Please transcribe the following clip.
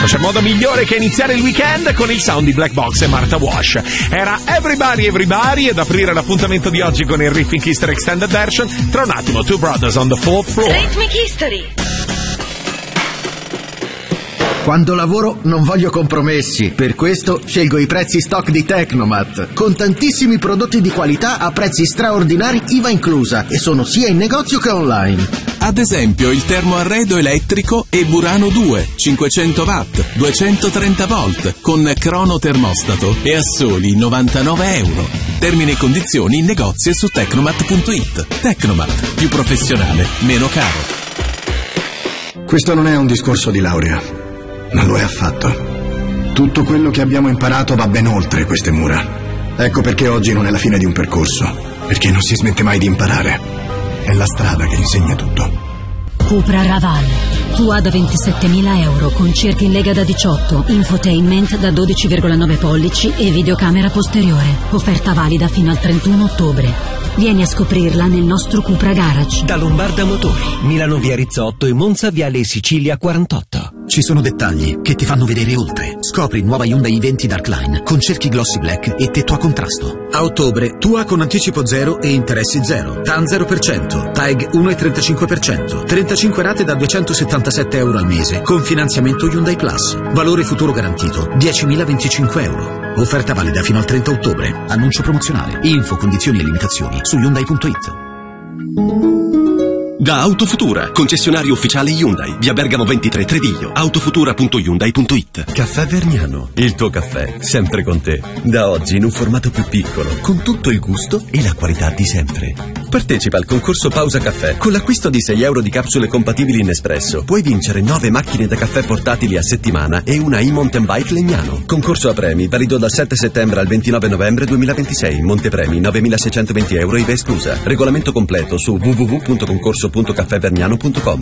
Non c'è modo migliore che iniziare il weekend con il sound di Black Box e Martha Wash. Era Everybody Everybody ed aprire l'appuntamento di oggi con il Rhythmic History Extended Version. Tra un attimo, Two Brothers on the Fourth Floor. Rhythmic History. Quando lavoro non voglio compromessi, per questo scelgo i prezzi stock di Tecnomat, con tantissimi prodotti di qualità a prezzi straordinari IVA inclusa, e sono sia in negozio che online. Ad esempio il termoarredo elettrico e Burano 2, 500 watt, 230 volt, con crono termostato e a soli 99 euro. Termini e condizioni in negozio e su tecnomat.it. Tecnomat, più professionale, meno caro. Questo non è un discorso di laurea. Non lo è affatto. Tutto quello che abbiamo imparato va ben oltre queste mura. Ecco perché oggi non è la fine di un percorso, perché non si smette mai di imparare. È la strada che insegna tutto. Cupra Raval, tua da 27.000 euro con cerchi in lega da 18, infotainment da 12,9 pollici e videocamera posteriore. Offerta valida fino al 31 ottobre. Vieni a scoprirla nel nostro Cupra Garage. Da Lombarda Motori, Milano via Rizzotto e Monza viale Sicilia 48. Ci sono dettagli che ti fanno vedere oltre. Scopri nuova Hyundai i20 Darkline con cerchi glossy black e tetto a contrasto. A ottobre, tua con anticipo 0 e interessi 0. TAN 0%, TAG 1,35%, 35 rate da 277 euro al mese con finanziamento Hyundai Plus. Valore futuro garantito 10.025 euro. Offerta valida fino al 30 ottobre. Annuncio promozionale. Info, condizioni e limitazioni su Hyundai.it. Da Autofutura, concessionario ufficiale Hyundai, via Bergamo 23 Treviglio, autofutura.hyundai.it. Caffè Vergnano, il tuo caffè, sempre con te. Da oggi in un formato più piccolo, con tutto il gusto e la qualità di sempre. Partecipa al concorso Pausa Caffè. Con l'acquisto di 6 euro di capsule compatibili in espresso, puoi vincere 9 macchine da caffè portatili a settimana e una e-mountain bike Legnano. Concorso a premi, valido dal 7 settembre al 29 novembre 2026. Montepremi 9.620 euro IVA esclusa. Regolamento completo su www.concorso.caffèvergnano.com.